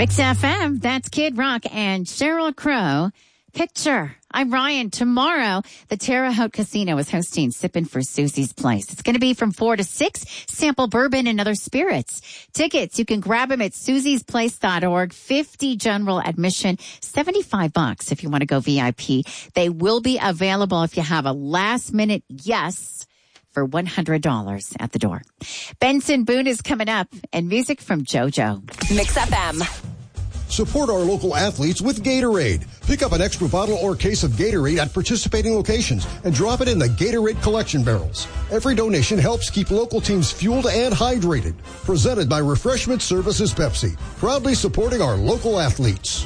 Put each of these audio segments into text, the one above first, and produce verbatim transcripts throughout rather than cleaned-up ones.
Mix F M, that's Kid Rock and Sheryl Crow. Picture. I'm Ryan. Tomorrow, the Terre Haute Casino is hosting Sippin' for Susie's Place. It's going to be from four to six. Sample bourbon and other spirits. Tickets, you can grab them at susies place dot org. fifty general admission, seventy-five bucks if you want to go V I P. They will be available if you have a last minute yes for one hundred dollars at the door. Benson Boone is coming up, and music from JoJo. Mix F M. Support our local athletes with Gatorade. Pick up an extra bottle or case of Gatorade at participating locations and drop it in the Gatorade collection barrels. Every donation helps keep local teams fueled and hydrated. Presented by Refreshment Services Pepsi. Proudly supporting our local athletes.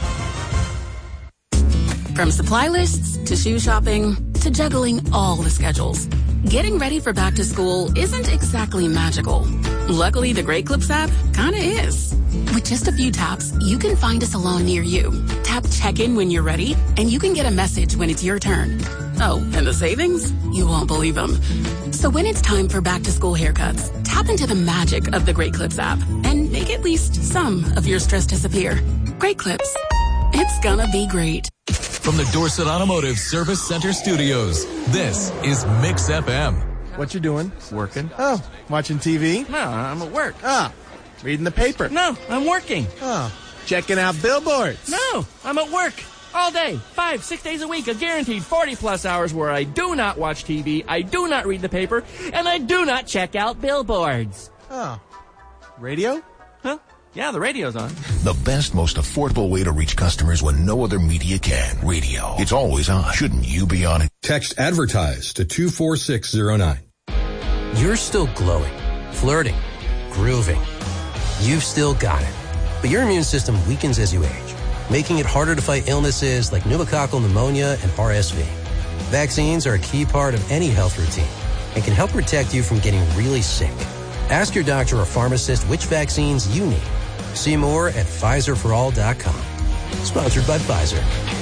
From supply lists to shoe shopping to juggling all the schedules, getting ready for back to school isn't exactly magical. Luckily, the Great Clips app kinda is. With just a few taps, you can find a salon near you. Tap check-in when you're ready, and you can get a message when it's your turn. Oh, and the savings? You won't believe them. So when it's time for back to school haircuts, tap into the magic of the Great Clips app and make at least some of your stress disappear. Great Clips. It's gonna be great. From the Dorset Automotive Service Center Studios, this is Mix F M. What you doing? Working. Oh, watching T V? No, I'm at work. Ah, reading the paper? No, I'm working. Oh, checking out billboards? No, I'm at work. All day, five, six days a week, a guaranteed forty plus hours where I do not watch T V, I do not read the paper, and I do not check out billboards. Oh, radio? Huh? Yeah, the radio's on. The best, most affordable way to reach customers when no other media can. Radio. It's always on. Shouldn't you be on it? Text advertise to two four six zero nine. You're still glowing, flirting, grooving. You've still got it. But your immune system weakens as you age, making it harder to fight illnesses like pneumococcal pneumonia and R S V. Vaccines are a key part of any health routine and can help protect you from getting really sick. Ask your doctor or pharmacist which vaccines you need. See more at Pfizer for all dot com. Sponsored by Pfizer.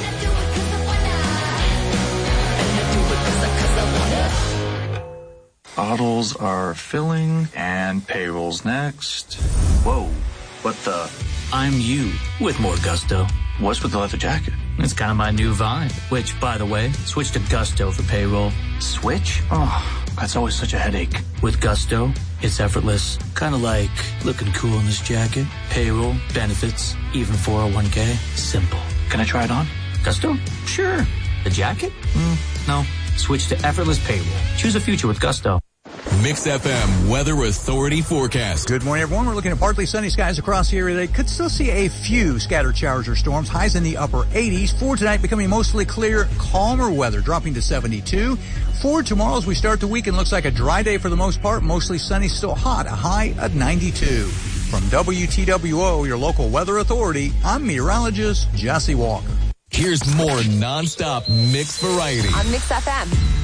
Bottles are filling and payroll's next. Whoa, what the? I'm you with more gusto. What's with the leather jacket? It's kind of my new vibe, which, by the way, switch to Gusto for payroll. Switch? Oh, that's always such a headache. With Gusto, it's effortless. Kind of like looking cool in this jacket. Payroll, benefits, even four oh one k. Simple. Can I try it on? Gusto? Sure. The jacket? Mm, no. Switch to effortless payroll. Choose a future with Gusto. Mix F M Weather Authority forecast. Good morning, everyone. We're looking at partly sunny skies across the area. They could still see a few scattered showers or storms. Highs in the upper eighties. For tonight, becoming mostly clear, calmer weather, dropping to seventy-two. For tomorrow, as we start the weekend, looks like a dry day for the most part. Mostly sunny, still hot, a high of ninety-two. From W T W O, your local weather authority, I'm meteorologist Jesse Walker. Here's more nonstop mix variety on Mix F M.